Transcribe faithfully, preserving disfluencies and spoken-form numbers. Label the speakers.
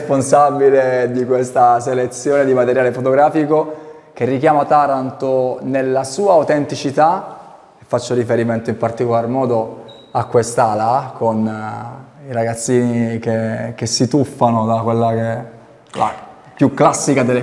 Speaker 1: responsabile di questa selezione di materiale fotografico che richiama Taranto nella sua autenticità. Faccio riferimento in particolar modo a quest'ala con uh, i ragazzini che, che si tuffano da quella che è la più classica delle